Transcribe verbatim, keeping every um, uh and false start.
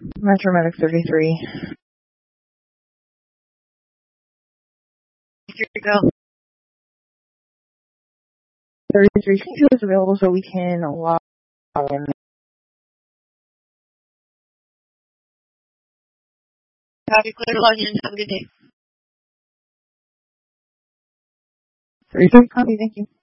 Metro Medic thirty-three. Here we go. thirty-three C is available, so we can allow him. Copy, clear to log in. Have a good day. thirty-three, copy, thank you.